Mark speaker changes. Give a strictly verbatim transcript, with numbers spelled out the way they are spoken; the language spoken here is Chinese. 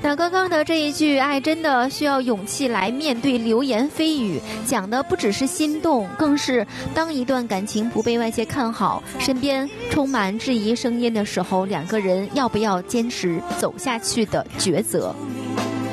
Speaker 1: 那刚刚的这一句爱真的需要勇气来面对流言蜚语，讲的不只是心动，更是当一段感情不被外界看好，身边充满质疑声音的时候，两个人要不要坚持走下去的抉择。